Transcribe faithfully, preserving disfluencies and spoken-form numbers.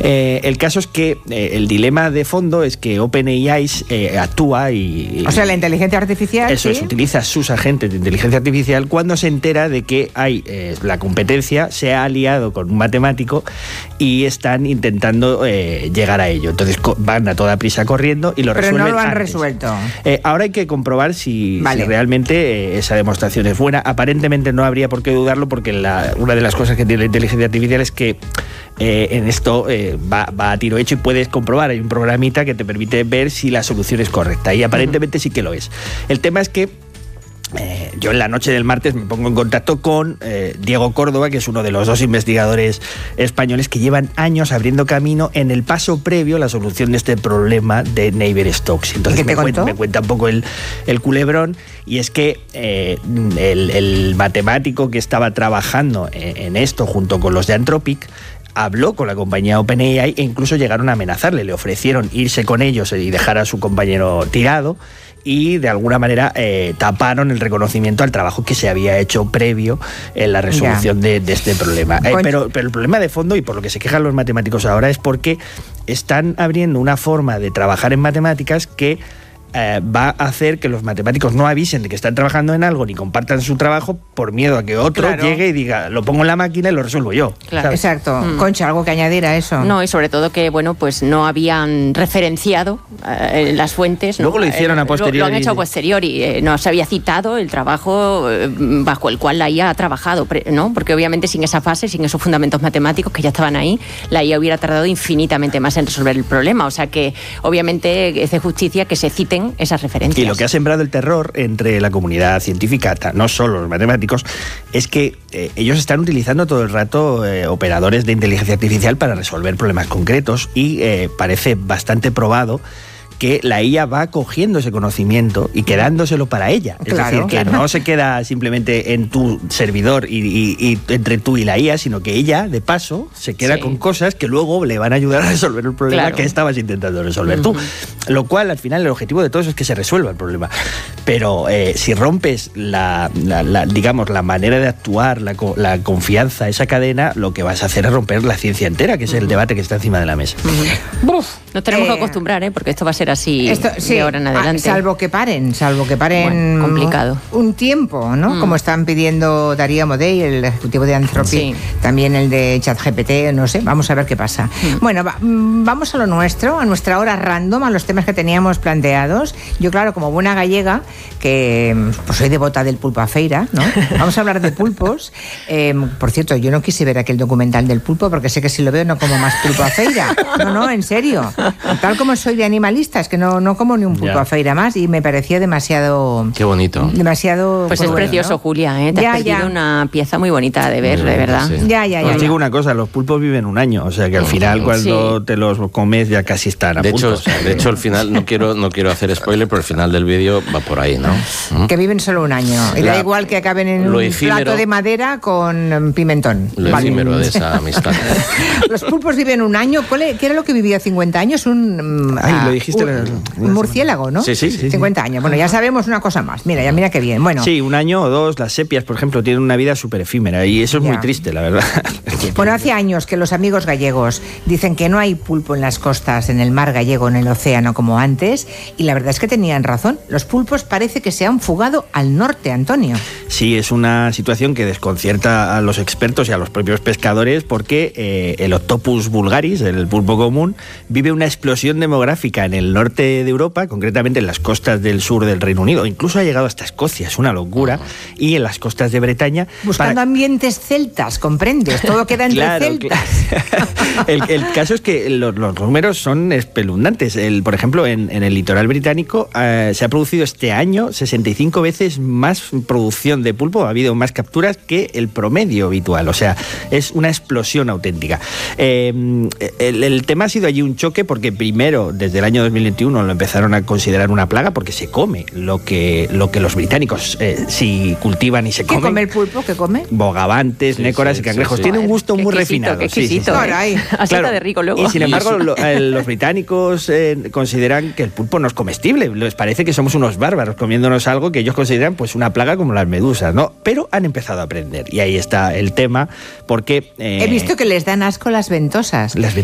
Eh, el caso es que eh, el dilema de fondo es que OpenAI eh, actúa y... O sea, la inteligencia artificial... Eso ¿sí? es, utiliza sus agentes de inteligencia artificial cuando se entera de que hay eh, la competencia se ha aliado con un matemático y están intentando eh, llegar a ello. Entonces van a toda prisa corriendo y lo Pero resuelven no lo han antes. resuelto. Eh, ahora hay que comprobar si, vale. si realmente eh, esa demostración es buena. Aparentemente no habría por qué dudarlo porque la, una de las cosas que tiene la inteligencia artificial es que eh, en esto eh, va, va a tiro hecho y puedes comprobar. Hay un programita que te permite ver si la solución es correcta y aparentemente sí que lo es. El tema es que Eh, yo en la noche del martes me pongo en contacto con eh, Diego Córdoba, que es uno de los dos investigadores españoles que llevan años abriendo camino en el paso previo a la solución de este problema de Navier-Stokes. Entonces ¿Qué te me, contó? cuenta, me cuenta un poco el, el culebrón, y es que eh, el, el matemático que estaba trabajando en, en esto junto con los de Anthropic habló con la compañía OpenAI e incluso llegaron a amenazarle, le ofrecieron irse con ellos y dejar a su compañero tirado, y de alguna manera eh, taparon el reconocimiento al trabajo que se había hecho previo en la resolución de, de este problema. Eh, pero, pero el problema de fondo, y por lo que se quejan los matemáticos ahora, es porque están abriendo una forma de trabajar en matemáticas que Eh, va a hacer que los matemáticos no avisen de que están trabajando en algo ni compartan su trabajo por miedo a que otro Claro. llegue y diga, lo pongo en la máquina y lo resuelvo yo. Claro. Exacto. Mm. Concha, ¿algo que añadir a eso? No, y sobre todo que, bueno, pues no habían referenciado eh, las fuentes. ¿no? Luego lo hicieron a posteriori. Lo, lo han hecho a posteriori. Eh, no se había citado el trabajo eh, bajo el cual la I A ha trabajado, ¿no? Porque obviamente sin esa fase, sin esos fundamentos matemáticos que ya estaban ahí, la I A hubiera tardado infinitamente más en resolver el problema. O sea que, obviamente, es de justicia que se citen esas referencias. Y lo que ha sembrado el terror entre la comunidad científica, no solo los matemáticos, es que eh, ellos están utilizando todo el rato eh, operadores de inteligencia artificial para resolver problemas concretos y eh, parece bastante probado que la I A va cogiendo ese conocimiento y quedándoselo para ella. Es Claro, decir, que claro. no se queda simplemente en tu servidor y, y, y entre tú y la I A, sino que ella, de paso, se queda Sí. con cosas que luego le van a ayudar a resolver el problema Claro. que estabas intentando resolver tú. Lo cual, al final, el objetivo de todo eso es que se resuelva el problema. Pero eh, si rompes la, la, la, digamos, la manera de actuar, la, la confianza, esa cadena, lo que vas a hacer es romper la ciencia entera, que es el debate que está encima de la mesa. Buf. Nos tenemos Eh, que acostumbrar, ¿eh? Porque esto va a ser así Esto, sí, de ahora en adelante. ah, salvo que paren, salvo que paren Bueno, complicado. un tiempo, ¿no? Mm. Como están pidiendo Darío Amodei, el ejecutivo de Anthropic, Sí. también el de ChatGPT, no sé, vamos a ver qué pasa. Mm. Bueno, va- mm, vamos a lo nuestro, a nuestra hora random, a los temas que teníamos planteados. Yo, claro, como buena gallega, que pues soy devota del pulpo a feira, ¿no? Vamos a hablar de pulpos. Eh, por cierto, yo no quise ver aquel documental del pulpo porque sé que si lo veo no como más pulpo a feira. No, no, en serio. Tal como soy de animalista, es que no, no como ni un pulpo Ya. a feira más y me parecía demasiado... Qué bonito. Demasiado... Pues es bueno, precioso, ¿no? Julia, ¿eh? Te Ya, has perdido ya. una pieza muy bonita de ver, Muy de bonita, verdad. sí. Ya, ya, ya. Os ya. digo una cosa, los pulpos viven un año, o sea que al final cuando Sí. te los comes ya casi están a De punto. hecho, o sea que- de hecho, al final, no quiero, no quiero hacer spoiler, pero el final del vídeo va por ahí, ¿no? ¿Mm? Que viven solo un año. Y da La- igual que acaben en lo un efímero- plato de madera con mm, pimentón. Lo Vale. efímero de esa amistad. Los pulpos viven un año. ¿Cuál e- ¿Qué era lo que vivía cincuenta años? Un, mm, Ay, ah, lo dijiste un, la- un murciélago, ¿no? Sí, sí, sí, sí. cincuenta años. Bueno, ya sabemos una cosa más. Mira, ya mira qué bien. Bueno, Sí, un año o dos, las sepias, por ejemplo, tienen una vida súper efímera y eso es Ya. muy triste, la verdad. Bueno, hace años que los amigos gallegos dicen que no hay pulpo en las costas, en el mar gallego, en el océano como antes, y la verdad es que tenían razón. Los pulpos parece que se han fugado al norte, Antonio. Sí, es una situación que desconcierta a los expertos y a los propios pescadores porque eh, el Octopus vulgaris, el pulpo común, vive una explosión demográfica en el norte de Europa, concretamente en las costas del sur del Reino Unido. Incluso ha llegado hasta Escocia, es una locura, y en las costas de Bretaña. Buscando para- ambientes celtas, ¿comprendes? Todo queda entre Claro, celtas. claro. el, el caso es que los, los números son espeluznantes. El, por ejemplo, en, en el litoral británico eh, se ha producido este año sesenta y cinco veces más producción de pulpo, ha habido más capturas que el promedio habitual. O sea, es una explosión auténtica. Eh, el, el tema ha sido allí un choque porque primero, desde el año dos mil veintiuno, lo empezaron a considerar una plaga porque se come lo que, lo que los británicos eh, sí cultivan y se ¿Qué comen. come el pulpo? ¿Qué come? Bogavantes, Sí, nécoras sí, y cangrejos. sí, sí. Tiene un gusto Qué muy exquisito, refinado. qué Sí, sí, sí. exquisito, ¿eh? Caray. Así Claro. está de rico luego. Y sin embargo, lo- eh, los británicos eh, consideran que el pulpo no es comestible. Les parece que somos unos bárbaros comiéndonos algo que ellos consideran pues una plaga como las medusas, ¿no? Pero han empezado a aprender. Y ahí está el tema, porque... eh, He visto que les dan asco las ventosas. las